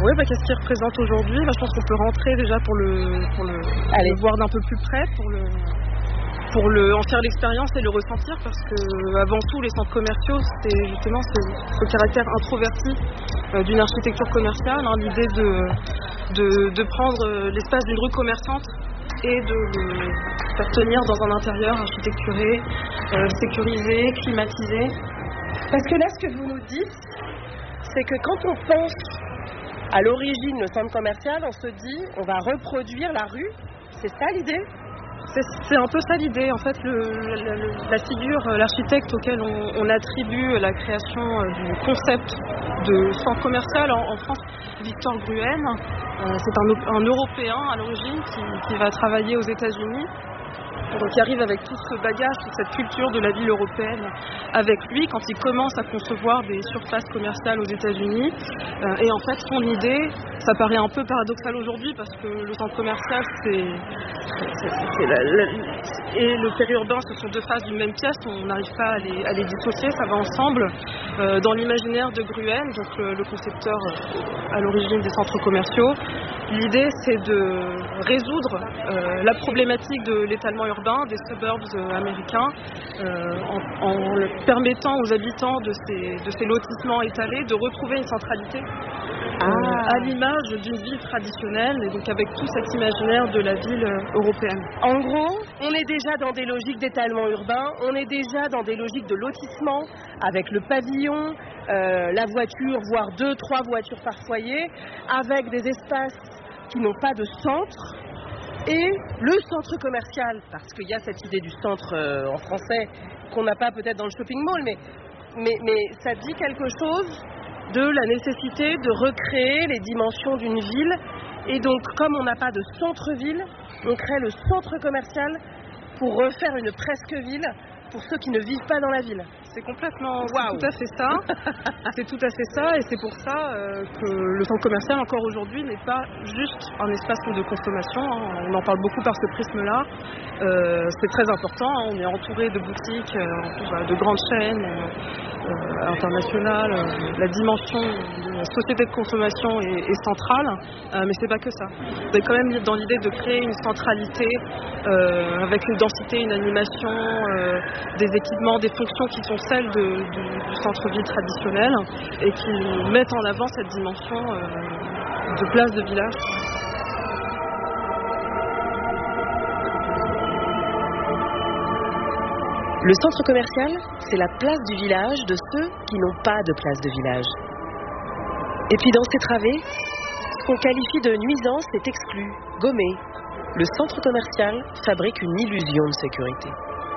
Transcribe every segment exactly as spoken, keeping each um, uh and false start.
Oui, bah, qu'est-ce qu'il représente aujourd'hui? Bah, je pense qu'on peut rentrer déjà pour le, pour le, Allez. le voir d'un peu plus près, pour le, pour le, en faire l'expérience et le ressentir, parce que avant tout, les centres commerciaux, c'est justement ce, ce caractère introverti euh, d'une architecture commerciale, hein, l'idée de, de, de prendre euh, l'espace d'une rue commerçante et de le faire tenir dans un intérieur architecturé, euh, sécurisé, climatisé. Parce que là, ce que vous nous dites, c'est que quand on pense à l'origine le centre commercial, on se dit on va reproduire la rue. C'est ça l'idée? C'est, c'est un peu ça l'idée. En fait, le, le, la figure, l'architecte auquel on, on attribue la création du concept de centre commercial en, en France, Victor Gruen, euh, c'est un, un Européen à l'origine qui, qui va travailler aux États-Unis. Donc il arrive avec tout ce bagage, toute cette culture de la ville européenne avec lui quand il commence à concevoir des surfaces commerciales aux États-Unis. Euh, et en fait, son idée, ça paraît un peu paradoxal aujourd'hui parce que le centre commercial, c'est, c'est, c'est la, la, et le périurbain, ce sont deux faces d'une même pièce. On n'arrive pas à les, à les dissocier, ça va ensemble. Euh, dans l'imaginaire de Gruen, donc le, le concepteur à l'origine des centres commerciaux, l'idée, c'est de résoudre euh, la problématique de l'étalement urbain des suburbs euh, américains euh, en, en permettant aux habitants de ces, de ces lotissements étalés de retrouver une centralité euh, Ah. à l'image d'une ville traditionnelle et donc avec tout cet imaginaire de la ville euh, européenne. En gros, on est déjà dans des logiques d'étalement urbain, on est déjà dans des logiques de lotissement avec le pavillon, euh, la voiture, voire deux, trois voitures par foyer, avec des espaces qui n'ont pas de centre. Et le centre commercial, parce qu'il y a cette idée du centre euh, en français qu'on n'a pas peut-être dans le shopping mall, mais, mais, mais ça dit quelque chose de la nécessité de recréer les dimensions d'une ville. Et donc, comme on n'a pas de centre-ville, on crée le centre commercial pour refaire une presque-ville pour ceux qui ne vivent pas dans la ville. C'est complètement, wow. C'est tout à fait ça. C'est tout à fait ça, et c'est pour ça euh, que le centre commercial, encore aujourd'hui, n'est pas juste un espace de consommation. Hein. On en parle beaucoup par ce prisme-là. Euh, c'est très important. Hein. On est entouré de boutiques, euh, de grandes chaînes euh, euh, internationales. Euh, la dimension de la société de consommation est, est centrale, euh, mais c'est pas que ça. Vous êtes quand même dans l'idée de créer une centralité euh, avec une densité, une animation, euh, des équipements, des fonctions qui sont celles de, de, du centre-ville traditionnel et qui mettent en avant cette dimension euh, de place de village. Le centre commercial, c'est la place du village de ceux qui n'ont pas de place de village. Et puis dans ces travées, ce qu'on qualifie de nuisance est exclu, gommé. Le centre commercial fabrique une illusion de sécurité.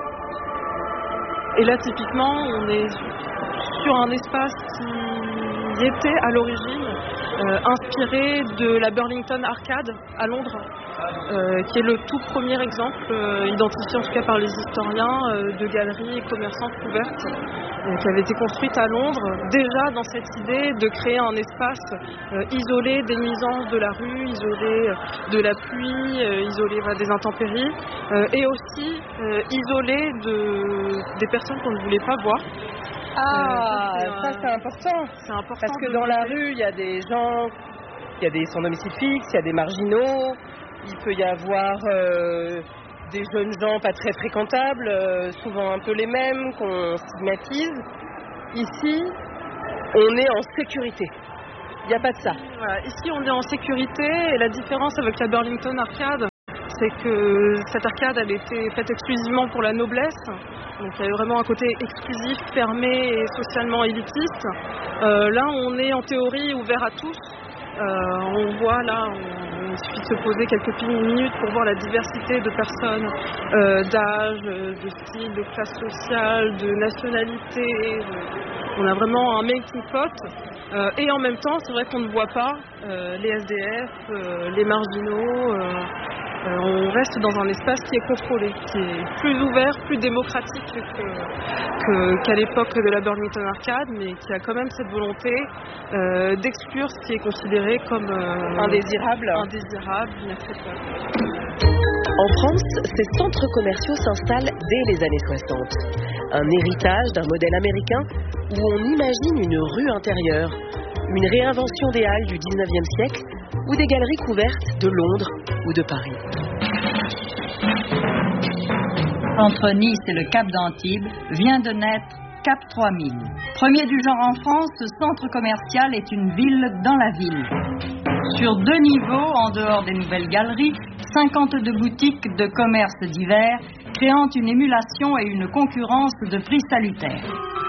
Et là, typiquement, on est sur un espace qui était à l'origine euh, inspiré de la Burlington Arcade à Londres, euh, qui est le tout premier exemple, euh, identifié en tout cas par les historiens, euh, de galeries commerçantes couvertes, euh, qui avait été construite à Londres, déjà dans cette idée de créer un espace euh, isolé des nuisances de la rue, isolé de la pluie, euh, isolé bah, des intempéries, euh, et aussi euh, isolé de, des personnes qu'on ne voulait pas voir. Ah, euh, ça, c'est, ça c'est important. C'est important. Parce que dans la rue, il y a des gens, il y a des sans domicile fixe, il y a des marginaux, il peut y avoir euh, des jeunes gens pas très fréquentables, euh, souvent un peu les mêmes, qu'on stigmatise. Ici, on est en sécurité. Il n'y a pas de ça. Voilà. Ici, on est en sécurité, et la différence avec la Burlington Arcade, c'est que cette arcade, elle était faite exclusivement pour la noblesse. Donc il y avait vraiment un côté exclusif, fermé et socialement élitiste. Euh, là, on est en théorie ouvert à tous. Euh, on voit là, on, il suffit de se poser quelques minutes pour voir la diversité de personnes, euh, d'âge, de style, de classe sociale, de nationalité. De... On a vraiment un melting pot. Euh, et en même temps, c'est vrai qu'on ne voit pas euh, les S D F, euh, les marginaux. Euh, Euh, on reste dans un espace qui est contrôlé, qui est plus ouvert, plus démocratique que, que, qu'à l'époque de la Burlington Arcade, mais qui a quand même cette volonté euh, d'exclure ce qui est considéré comme euh, indésirable, indésirable, inacceptable. En France, ces centres commerciaux s'installent dès les années soixante. Un héritage d'un modèle américain où on imagine une rue intérieure, une réinvention des halles du dix-neuvième siècle ou des galeries couvertes de Londres ou de Paris. Entre Nice et le Cap d'Antibes vient de naître Cap trois mille. Premier du genre en France, ce centre commercial est une ville dans la ville. Sur deux niveaux, en dehors des nouvelles galeries, cinquante-deux boutiques de commerces divers, créant une émulation et une concurrence de prix salutaires.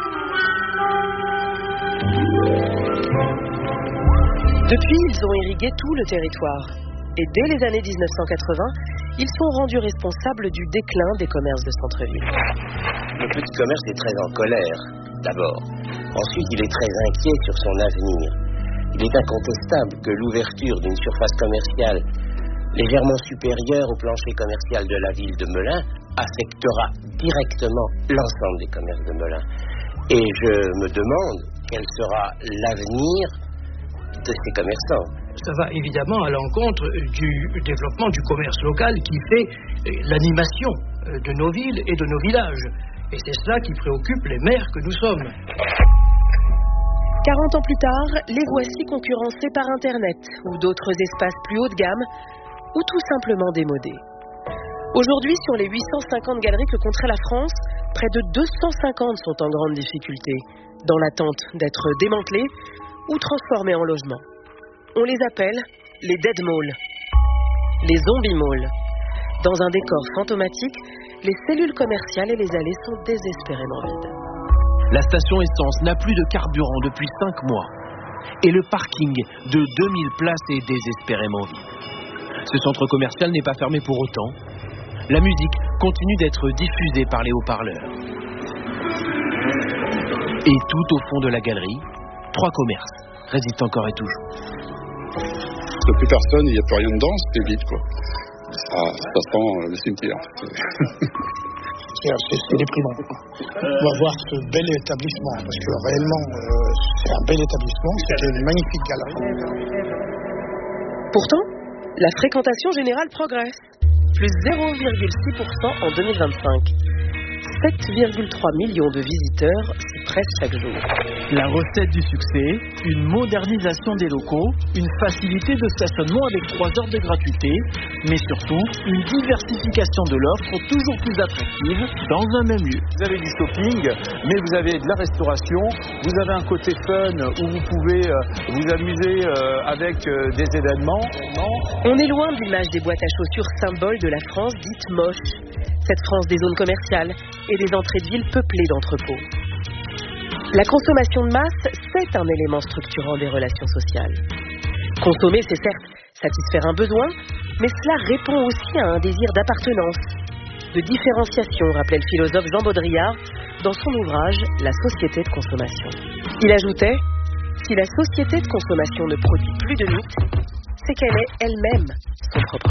Depuis, ils ont irrigué tout le territoire. Et dès les années dix-neuf cent quatre-vingts, ils sont rendus responsables du déclin des commerces de centre-ville. Le petit commerce est très en colère, d'abord. Ensuite, il est très inquiet sur son avenir. Il est incontestable que l'ouverture d'une surface commerciale légèrement supérieure au plancher commercial de la ville de Melun affectera directement l'ensemble des commerces de Melun. Et je me demande quel sera l'avenir de ces commerçants. Ça va évidemment à l'encontre du développement du commerce local qui fait l'animation de nos villes et de nos villages. Et c'est cela qui préoccupe les maires que nous sommes. quarante ans plus tard, les voici concurrencés par Internet ou d'autres espaces plus haut de gamme ou tout simplement démodés. Aujourd'hui, sur les huit cent cinquante galeries que compterait la France, près de deux cent cinquante sont en grande difficulté, dans l'attente d'être démantelées ou transformées en logements. On les appelle les dead malls, les zombie malls. Dans un décor fantomatique, les cellules commerciales et les allées sont désespérément vides. La station essence n'a plus de carburant depuis cinq mois. Et le parking de deux mille places est désespérément vide. Ce centre commercial n'est pas fermé pour autant. La musique continue d'être diffusée par les haut-parleurs. Et tout au fond de la galerie, trois commerces résistent encore et toujours. Il n'y a plus personne, il n'y a plus rien dedans, c'est vide, quoi. Ça, ça sent le cimetière. C'est, c'est déprimant. On va voir ce bel établissement, parce que réellement, euh, c'est un bel établissement, c'était une magnifique galerie. Pourtant, la fréquentation générale progresse, plus zéro virgule six pour cent en deux mille vingt-cinq. sept virgule trois millions de visiteurs s'y pressent chaque jour. La recette du succès, une modernisation des locaux, une facilité de stationnement avec trois heures de gratuité, mais surtout une diversification de l'offre toujours plus attractive dans un même lieu. Vous avez du shopping, mais vous avez de la restauration, vous avez un côté fun où vous pouvez euh, vous amuser euh, avec euh, des événements. On est loin de l'image des boîtes à chaussures symbole de la France dite moche, cette France des zones commerciales et des entrées de ville peuplées d'entrepôts. La consommation de masse, c'est un élément structurant des relations sociales. Consommer, c'est certes satisfaire un besoin, mais cela répond aussi à un désir d'appartenance, de différenciation, rappelait le philosophe Jean Baudrillard dans son ouvrage La société de consommation. Il ajoutait « Si la société de consommation ne produit plus de mythes, c'est qu'elle est elle-même son propre